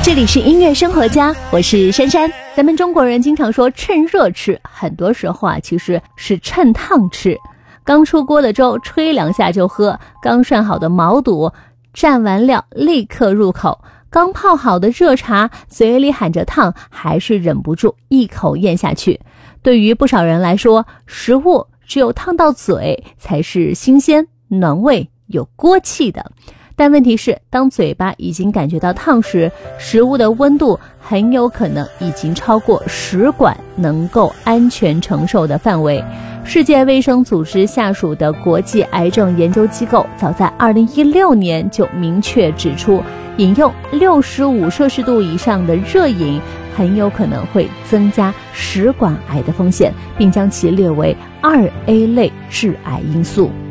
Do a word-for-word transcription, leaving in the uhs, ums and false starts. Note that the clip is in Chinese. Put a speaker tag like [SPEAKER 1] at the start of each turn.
[SPEAKER 1] 这里是音乐生活家，我是珊珊。咱们中国人经常说趁热吃，很多时候啊其实是趁烫吃。刚出锅的粥吹两下就喝，刚涮好的毛肚蘸完料立刻入口，刚泡好的热茶嘴里喊着烫，还是忍不住一口咽下去。对于不少人来说，食物只有烫到嘴才是新鲜、暖胃、有锅气的。但问题是，当嘴巴已经感觉到烫时，食物的温度很有可能已经超过食管能够安全承受的范围。世界卫生组织下属的国际癌症研究机构早在二零一六年就明确指出，饮用六十五摄氏度以上的热饮很有可能会增加食管癌的风险，并将其列为二 A 类致癌因素。